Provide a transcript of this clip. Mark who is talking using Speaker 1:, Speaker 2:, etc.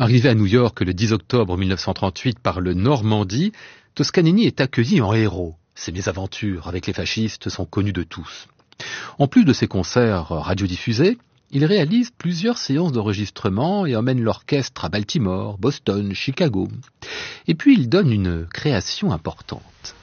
Speaker 1: Arrivé à New York le 10 octobre 1938 par le Normandie, Toscanini est accueilli en héros. Ses mésaventures avec les fascistes sont connues de tous. En plus de ses concerts radiodiffusés, il réalise plusieurs séances d'enregistrement et emmène l'orchestre à Baltimore, Boston, Chicago. Et puis il donne une création importante.